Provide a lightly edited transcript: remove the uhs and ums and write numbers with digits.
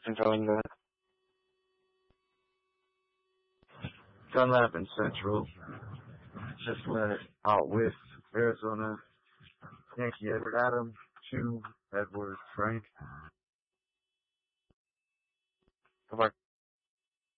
controlling that. Dunlap and Central just went out with Arizona. Yankee Edward Adam, 2 Edward Frank. Goodbye.